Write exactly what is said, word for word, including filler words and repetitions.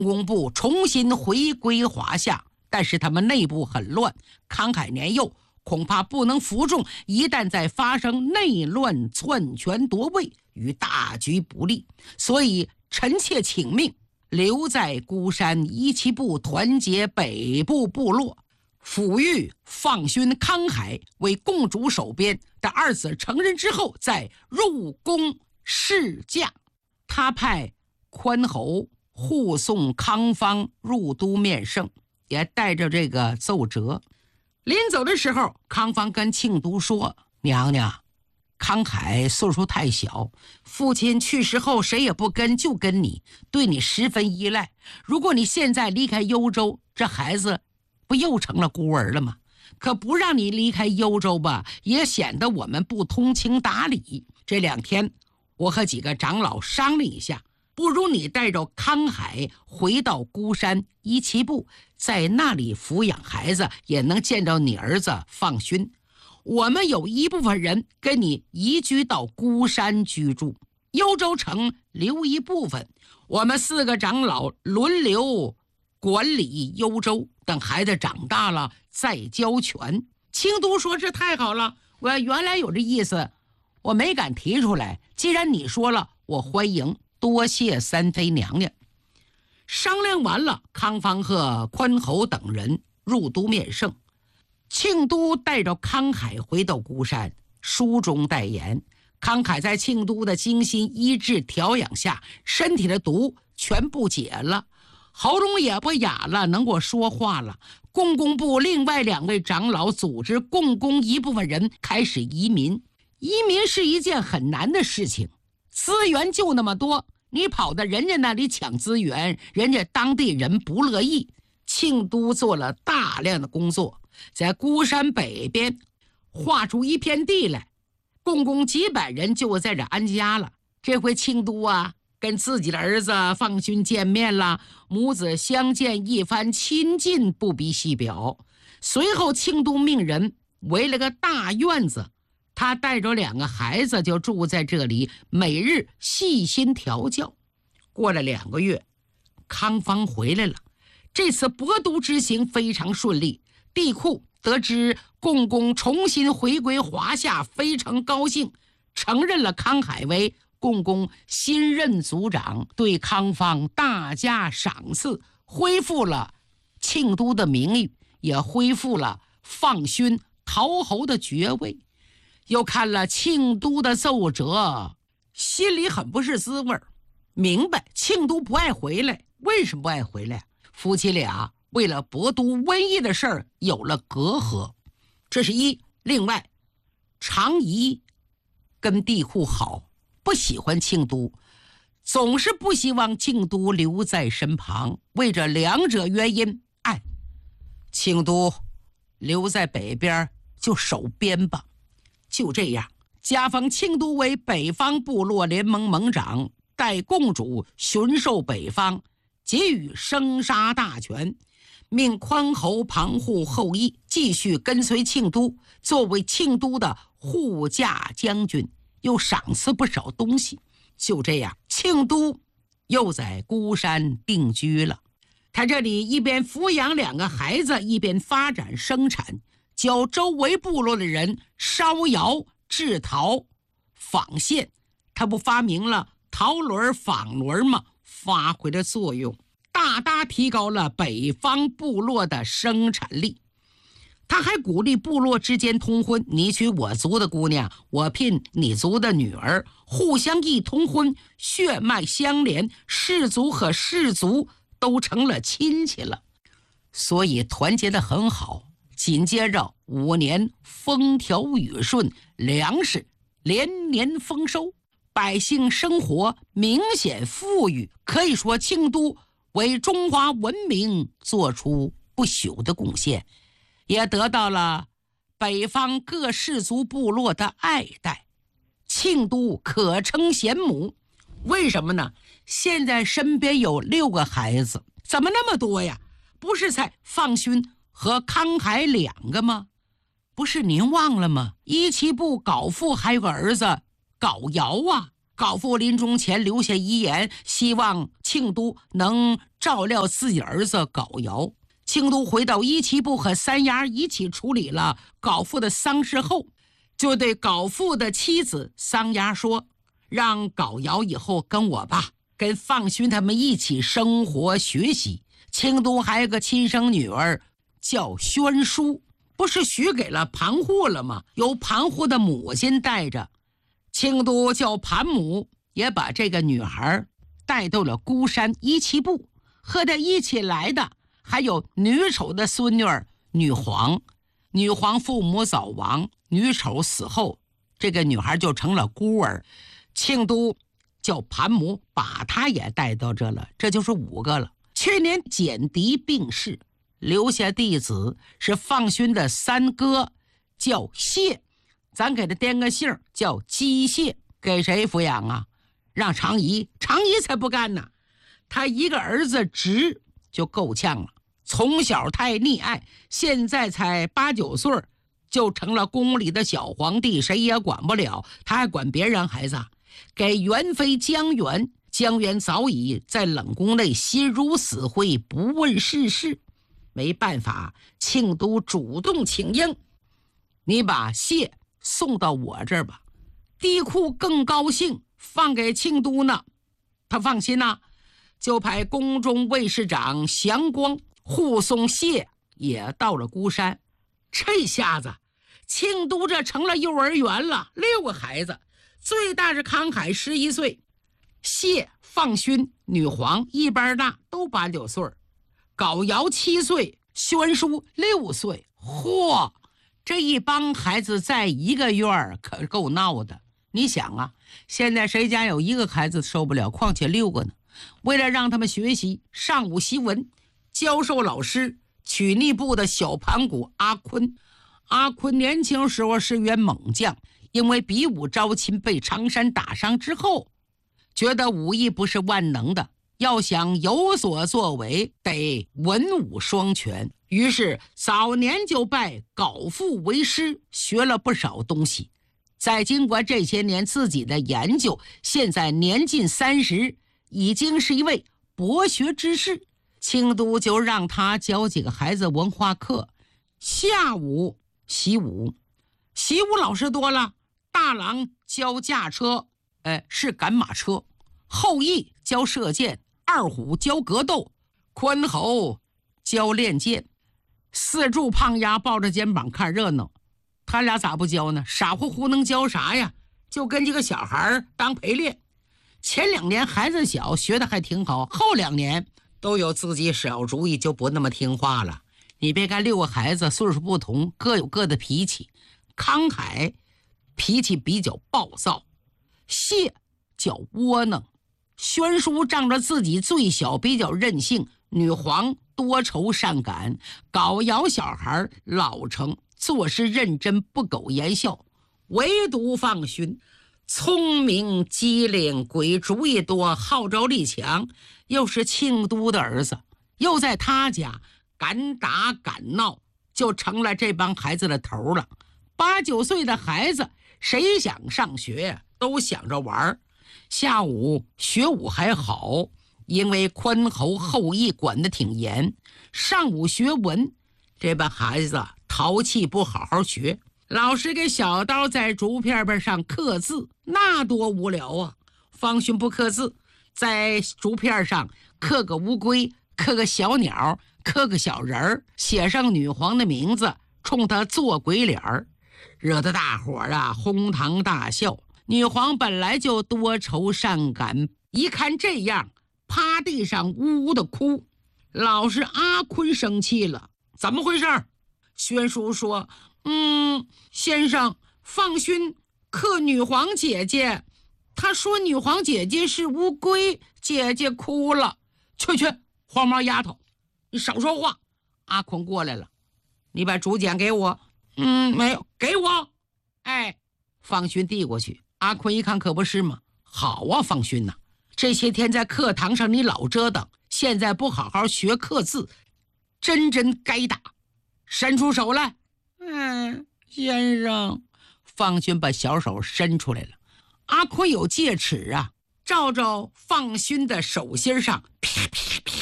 工部重新回归华夏，但是他们内部很乱，慷慨年幼，恐怕不能服众，一旦再发生内乱，篡权夺位，与大局不利，所以臣妾请命留在孤山一旗部，团结北部部落，抚育放勋慷慨为共主守边，等二子成人之后再入宫侍驾。他派宽侯护送康方入都面圣，也带着这个奏折。临走的时候，康方跟庆都说：娘娘，慷慨岁数太小，父亲去世后谁也不跟，就跟你，对你十分依赖。如果你现在离开幽州，这孩子不又成了孤儿了吗？可不让你离开幽州吧，也显得我们不通情达理。这两天我和几个长老商量一下，不如你带着慷慨回到孤山一旗部，在那里抚养孩子，也能见着你儿子放勋。我们有一部分人跟你移居到孤山居住，幽州城留一部分，我们四个长老轮流管理幽州，等孩子长大了再交权。清都说：这太好了，我原来有这意思，我没敢提出来，既然你说了，我欢迎，多谢三妃娘娘。商量完了，康方和宽侯等人入都面圣。庆都带着慷慨回到孤山，书中代言，慷慨在庆都的精心医治调养下，身体的毒全部解了，喉咙也不哑了，能够说话了。共工部另外两位长老组织共工一部分人开始移民。移民是一件很难的事情，资源就那么多，你跑到人家那里抢资源，人家当地人不乐意。庆都做了大量的工作，在孤山北边划出一片地来，共共几百人就在这安家了。这回庆都啊，跟自己的儿子放勋见面了，母子相见一番亲近，不必细表。随后庆都命人围了个大院子，他带着两个孩子就住在这里，每日细心调教。过了两个月，康方回来了。这次博都之行非常顺利，帝喾得知共工重新回归华夏，非常高兴，承认了慷慨为共工新任族长，对康方大加赏赐，恢复了庆都的名誉，也恢复了放勋陶侯的爵位。又看了庆都的奏折，心里很不是滋味，明白庆都不爱回来。为什么不爱回来？夫妻俩为了博都瘟疫的事儿有了隔阂，这是一。另外，常仪跟帝喾好，不喜欢庆都，总是不希望庆都留在身旁。为这两者原因，哎，庆都留在北边就守边吧。就这样，加封庆都为北方部落联盟盟长，代共主巡狩北方，给予生杀大权，命宽侯庞护后裔继续跟随庆都，作为庆都的护驾将军，又赏赐不少东西。就这样，庆都又在孤山定居了。他这里一边抚养两个孩子，一边发展生产，教周围部落的人烧窑、制陶、纺线。他不发明了陶轮、纺轮吗？发挥了作用，大大提高了北方部落的生产力。他还鼓励部落之间通婚，你娶我族的姑娘，我聘你族的女儿，互相一通婚，血脉相连，氏族和氏族都成了亲戚了，所以团结得很好。紧接着五年风调雨顺，粮食连年丰收，百姓生活明显富裕，可以说庆都为中华文明做出不朽的贡献，也得到了北方各氏族部落的爱戴。庆都可称贤母，为什么呢？现在身边有六个孩子，怎么那么多呀？不是才放勋和慷慨两个吗？不是您忘了吗？一旗部皋父还有个儿子皋尧啊， 高父临终前留下遗言，希望庆都能照料自己儿子高尧。庆都回到一七部和三衙一起处理了高父的丧事后，就对高父的妻子桑衙说，让高尧以后跟我吧，跟放勋他们一起生活学习。庆都还有个亲生女儿叫宣淑，不是许给了盘户了吗？由盘户的母亲带着。庆都叫盘母也把这个女孩带到了孤山一七部，和他一起来的还有女丑的孙女儿女皇。女皇父母早亡，女丑死后，这个女孩就成了孤儿。庆都叫盘母把她也带到这了，这就是五个了。去年简狄病逝，留下弟子是放勋的三哥叫谢，咱给他颠个姓叫姬谢，给谁抚养啊？让常仪，常仪才不干呢。他一个儿子直就够呛了，从小太溺爱，现在才八九岁就成了宫里的小皇帝，谁也管不了，他还管别人孩子。给元妃江源，江源早已在冷宫内心如死灰，不问世事。没办法，庆都主动请缨，你把谢送到我这儿吧。帝喾更高兴，放给庆都呢，他放心呐、啊，就派宫中卫士长祥光护送谢也到了孤山。这下子庆都这成了幼儿园了，六个孩子，最大是康海十一岁，谢放勋女皇一般大，都八九岁，高尧七岁，宣淑六岁。嚯，这一帮孩子在一个院儿可够闹的。你想啊，现在谁家有一个孩子受不了，况且六个呢？为了让他们学习，上午习文，教授老师曲逆部的小盘古阿坤。阿坤年轻时候是员猛将，因为比武招亲被常山打伤之后，觉得武艺不是万能的，要想有所作为，得文武双全。于是早年就拜高父为师，学了不少东西。再经过这些年自己的研究，现在年近三十，已经是一位博学之士。庆都就让他教几个孩子文化课，下午习武，习武老师多了，大郎教驾车，呃，是赶马车；后羿教射箭，二虎教格斗，宽侯教练剑。四柱胖丫抱着肩膀看热闹，他俩咋不教呢？傻乎乎能教啥呀？就跟这个小孩当陪练。前两年孩子小，学的还挺好，后两年都有自己小主意，就不那么听话了。你别看六个孩子岁数不同，各有各的脾气。康海脾气比较暴躁，谢较窝囊，宣淑仗着自己最小比较任性，女皇多愁善感，高尧小孩老成，做事认真，不苟言笑。唯独放勋聪明机灵，鬼主意多，号召力强，又是庆都的儿子，又在他家敢打敢闹，就成了这帮孩子的头了。八九岁的孩子谁想上学呀，都想着玩。下午学武还好，因为宽侯后羿管得挺严。上午学文，这帮孩子淘气，不好好学，老师给小刀在竹片上刻字，那多无聊啊。方勋不刻字，在竹片上刻个乌龟，刻个小鸟，刻个小人儿，写上女皇的名字，冲他做鬼脸儿，惹得大伙儿啊哄堂大笑。女皇本来就多愁善感，一看这样，趴地上呜呜的哭。老师阿坤生气了，怎么回事？宣淑说，嗯，先生，放勋克女皇姐姐，他说女皇姐姐是乌龟，姐姐哭了。去去，黄毛丫头，你少说话。阿坤过来了，你把竹简给我。嗯，没有，给我。哎，放勋递过去。阿坤一看，可不是吗？好啊，放勋呐、啊，这些天在课堂上你老折腾，现在不好好学刻字，真真该打。伸出手来。嗯，先生。放勋把小手伸出来了。 阿坤有戒尺啊，照着放勋的手心上，啪啪啪